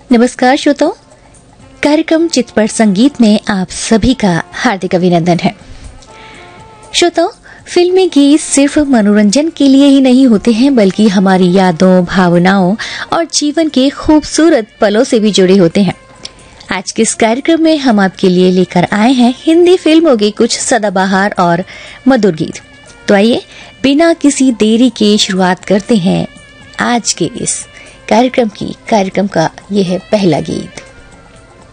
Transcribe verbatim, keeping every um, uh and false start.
नमस्कार श्रोताओं, कार्यक्रम चितपट संगीत में आप सभी का हार्दिक अभिनंदन है। श्रोताओं, फिल्मी गीत सिर्फ मनोरंजन के लिए ही नहीं होते हैं, बल्कि हमारी यादों, भावनाओं और जीवन के खूबसूरत पलों से भी जुड़े होते हैं। आज के इस कार्यक्रम में हम आपके लिए लेकर आए हैं हिंदी फिल्मों के कुछ सदाबहार और मधुर गीत। तो आइए बिना किसी देरी के शुरुआत करते हैं आज के इस कार्यक्रम की। कार्यक्रम का यह है पहला गीत।